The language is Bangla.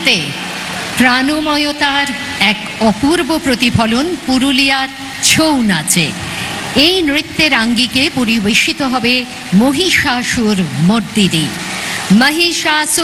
নৃত্যে প্রাণময়তার এক অপূর্ব প্রতিফলন পুরুলিয়ার ছৌ নাচে। এই নৃত্যের আঙ্গিকে পরিবেশিত হবে মহিষাসুর মর্দিনী। মহিষাসুর